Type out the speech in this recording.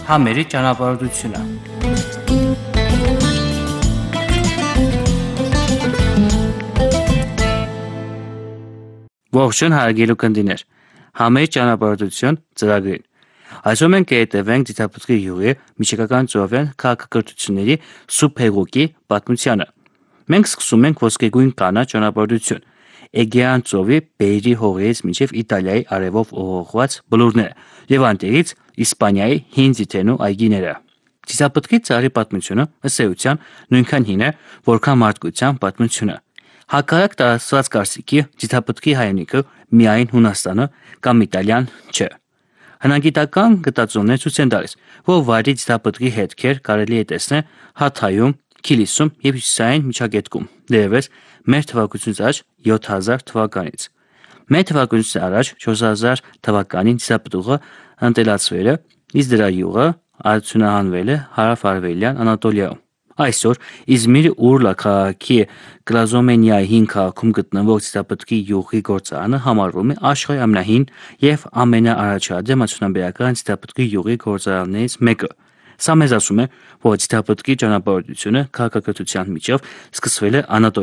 Համերի ճանապարհորդությունը։ Ողջույն հարգելի ունկնդիրներ, Համերի ճանապարհորդություն ծրագրին։ Այսօր մենք կհետևենք Ձիթապտղի յուղի միջակայական ծովյան քաղաքակրթությունների Սուրբ Հեղուկի պատմությանը։ Մենք սկսում ենք ոսկեգույն կանաչ ճանապարհորդություն, Էգեյան ծովի Բեյրի հողից մինչև Իտալիայի արևով ուղղված բլուրները եւ անտեղից Իսպանիայի հին ձիթերն ու այգիները։ Ձիթապտղի ծառի պատմությունը ըստ էության նույնքան հին է, որքան մարդկության պատմությունը։ Հակառակ տարածված կարծիքի Ձիթապտղի հայրենիքը միայն Հունաստանը կամ Իտալիան չէ։ Հնագիտական գտածոներ ցույց են տալիս, որ վայրի Ձիթապտղի հետքեր կարելի է տեսնել Հաթայում, Քիլիսում եւ Հյուսիսային Միջագետքում, դերևս մեր թվակությունից առաջ 7000 թվականից։ Մեր թվակությունից առաջ 4000 թվականին Ձիթապտուղը ընտելացվել է, իսկ դրա յուղը արդյունահանվել է հարավ-արևելյան Անատոլիայում։ Այսօր Իզմիրի Ուրլա քաղաքի Կլազոմենիայի հին քաղաքում գտնվող Ձիթապտղի յուղի գործարանը համարվում է աշխարհի ամենահին եւ ամենաառաջադեմ արդյունաբերական Ձիթապտղի յուղի գործարաններից մեկը։ Սա մեզ ասում է, որ Ձիթապտղի ճանապարհորդությունը քաղաքակրթության միջով սկսվել է